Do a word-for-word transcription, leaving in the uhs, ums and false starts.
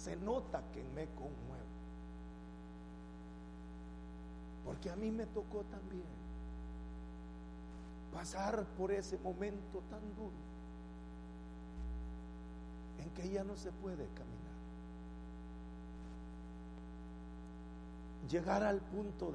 se nota que me conmueve, porque a mí me tocó también pasar por ese momento tan duro en que ya no se puede caminar, llegar al punto